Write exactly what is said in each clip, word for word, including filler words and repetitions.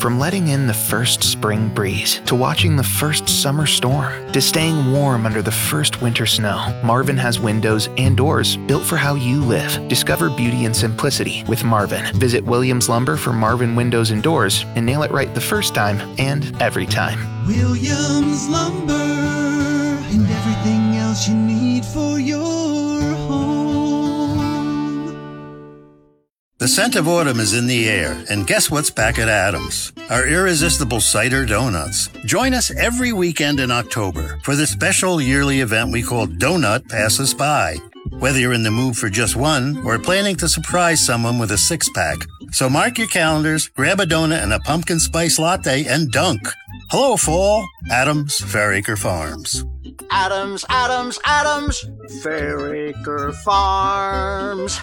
From letting in the first spring breeze, to watching the first summer storm, to staying warm under the first winter snow, Marvin has windows and doors built for how you live. Discover beauty and simplicity with Marvin. Visit Williams Lumber for Marvin Windows and Doors and nail it right the first time and every time. Williams Lumber, and everything else you need for your home. The scent of autumn is in the air, and guess what's back at Adams? Our irresistible cider donuts. Join us every weekend in October for the special yearly event we call Donut Pass Us By. Whether you're in the mood for just one or planning to surprise someone with a six-pack. So mark your calendars, grab a donut and a pumpkin spice latte, and dunk. Hello, fall. Adams Fairacre Farms. Adams, Adams, Adams, Fairacre Farms.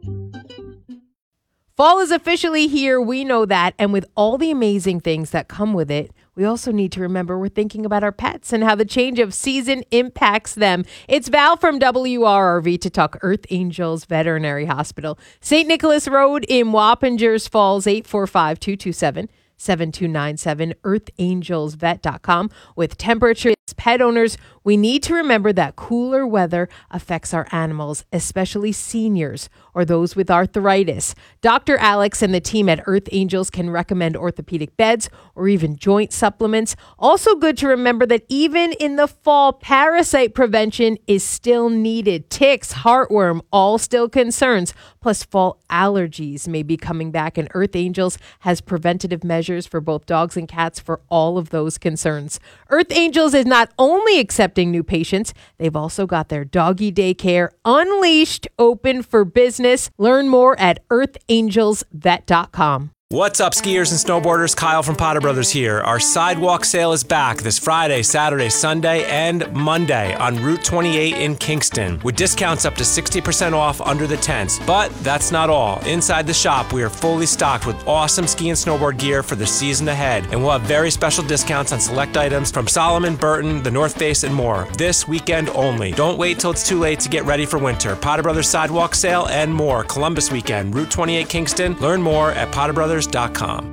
Fall is officially here, we know that, and with all the amazing things that come with it, we also need to remember we're thinking about our pets and how the change of season impacts them. It's Val from W R R V to talk Earth Angels Veterinary Hospital, Saint Nicholas Road in Wappingers Falls, eight four five, two two seven, seven two nine seven, earth angels vet dot com. With temperatures, pet owners, we need to remember that cooler weather affects our animals, especially seniors or those with arthritis. Doctor Alex and the team at Earth Angels can recommend orthopedic beds or even joint supplements. Also good to remember that even in the fall, parasite prevention is still needed. Ticks, heartworm, all still concerns. Plus, fall allergies may be coming back, and Earth Angels has preventative measures for both dogs and cats for all of those concerns. Earth Angels is not only accepting new patients, they've also got their doggy daycare Unleashed open for business. Learn more at earth angels vet dot com. What's up, skiers and snowboarders? Kyle from Potter Brothers here. Our sidewalk sale is back this Friday, Saturday, Sunday, and Monday on Route twenty-eight in Kingston, with discounts up to sixty percent off under the tents. But that's not all. Inside the shop, we are fully stocked with awesome ski and snowboard gear for the season ahead, and we'll have very special discounts on select items from Solomon, Burton, The North Face, and more. This weekend only. Don't wait till it's too late to get ready for winter. Potter Brothers sidewalk sale and more. Columbus weekend, Route twenty-eight Kingston. Learn more at potter brothers dot com.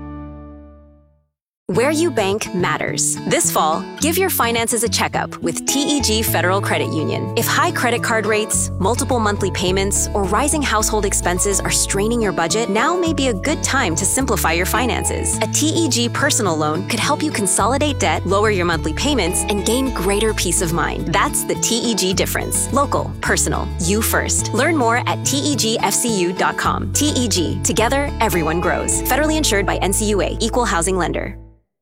Where you bank matters. This fall, give your finances a checkup with T E G Federal Credit Union. If high credit card rates, multiple monthly payments, or rising household expenses are straining your budget, now may be a good time to simplify your finances. A T E G personal loan could help you consolidate debt, lower your monthly payments, and gain greater peace of mind. That's the T E G difference. Local, personal, you first. Learn more at T E G F C U dot com. T E G, together, everyone grows. Federally insured by N C U A, Equal Housing Lender.